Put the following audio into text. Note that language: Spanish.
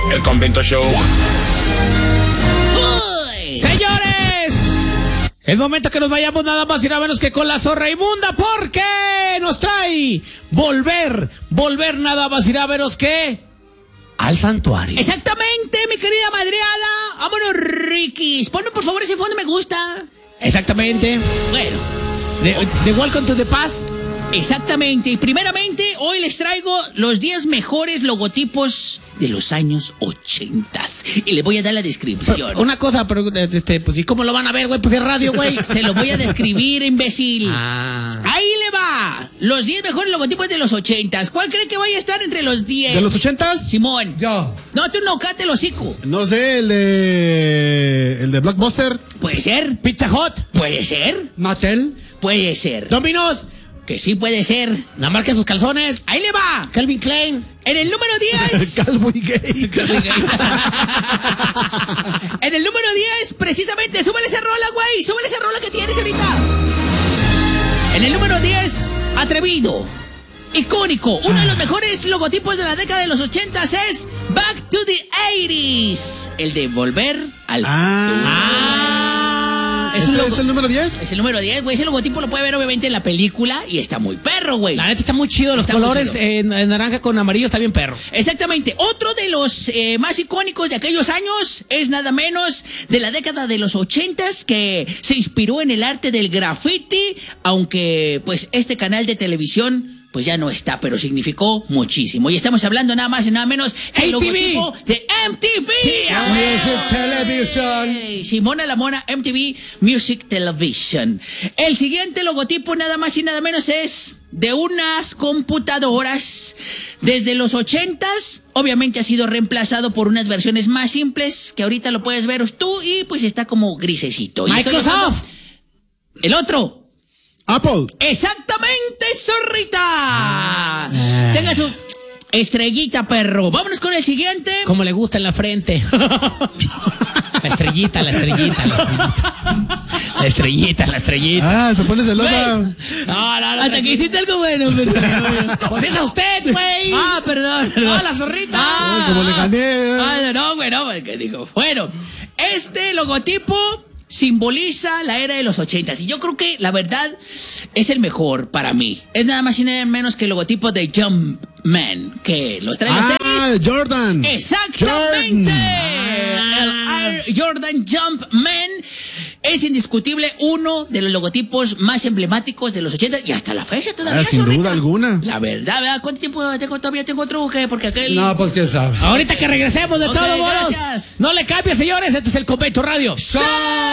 El Convento Show. ¡Uy! Señores, es momento que nos vayamos nada más y nada menos que con la zorra inmunda, porque nos trae volver nada más y nada menos que al santuario. Exactamente, mi querida madreada. Vámonos, Rikis. Ponme por favor ese fondo me gusta. Exactamente. Bueno, De Welcome to the Past. exactamente. Y primeramente, hoy les traigo los 10 mejores logotipos de los años 80. Y les voy a dar la descripción. Una cosa, pero pues ¿y cómo lo van a ver, güey? Pues es radio, güey. Se lo voy a describir, imbécil. Ah. Ahí le va. Los 10 mejores logotipos de los 80. ¿Cuál cree que vaya a estar entre los 10? ¿De los 80s? Simón. Yo. No, tú no, cállate el hocico. No sé, el de Blockbuster. ¿Puede ser? Pizza Hut. ¿Puede ser? Mattel. Puede ser. Domino's. Que sí puede ser. La marca de sus calzones. Ahí le va. Calvin Klein. En el número 10. Calvo y gay. En el número 10, precisamente, súbele esa rola, güey. Súbele esa rola que tienes ahorita. En el número 10, atrevido, icónico, uno de los mejores logotipos de la década de los 80 es Back to the 80s. El de volver al... ¿Ese es el número 10? Es el número 10, güey. Ese logotipo lo puede ver obviamente en la película y está muy perro, güey. La neta está muy chido. Los Está muy colores chido. en naranja con amarillo está bien perro. Exactamente. Otro de los más icónicos de aquellos años es nada menos de la década de los 80s, que se inspiró en el arte del graffiti, aunque pues este canal de televisión pues ya no está, pero significó muchísimo. Y estamos hablando nada más y nada menos que el logotipo de MTV. Music Television. Hey, Simona la Mona, MTV Music Television. El siguiente logotipo nada más y nada menos es de unas computadoras. Desde los 80s, obviamente ha sido reemplazado por unas versiones más simples, que ahorita lo puedes ver tú y pues está como grisecito. Y estoy Microsoft. hablando- El otro. Apple. Exactamente, zorrita. Tenga su estrellita, perro. Vámonos con el siguiente. Como le gusta en la frente. La estrellita. La estrellita. Ah, se pone celosa. No, Hasta que hiciste algo bueno. Pues es a usted, güey. Perdón. La zorrita. Ay, como le gané. No, güey, no, ¿qué digo? Bueno, este logotipo simboliza la era de los 80s y yo creo que la verdad es el mejor para mí. Es nada más y nada menos que el logotipo de Jumpman, que los traen ustedes. Jordan. Exactamente. Jordan. El Air Jordan Jumpman es indiscutible uno de los logotipos más emblemáticos de los 80 y hasta la fecha todavía. Sin zorrita. duda alguna. La verdad, ¿verdad? ¿Cuánto tiempo todavía tengo otro? ¿Qué? Porque aquel... No, pues quién sabe. Ahorita que regresemos de Ok, todo, bolos. gracias. No le cambie, señores. Este es el Convento Radio. ¡Sa-